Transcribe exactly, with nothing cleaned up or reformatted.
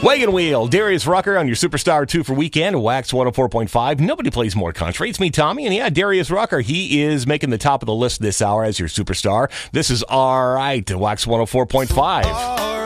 Wagon Wheel, Darius Rucker on your Superstar two for Weekend, Wax one oh four point five. Nobody plays more country. It's me, Tommy, and yeah, Darius Rucker. He is making the top of the list this hour as your Superstar. This is All Right, Wax one oh four point five.